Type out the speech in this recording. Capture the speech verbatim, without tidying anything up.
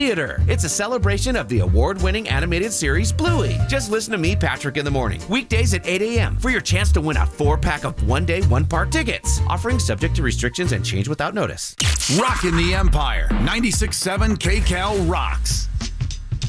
Theater. It's a celebration of the award-winning animated series Bluey. Just listen to me, Patrick, in the morning. Weekdays at eight a.m. for your chance to win a four-pack of one-day, one-park tickets. Offering subject to restrictions and change without notice. Rockin' the Empire. ninety-six point seven K Cal rocks.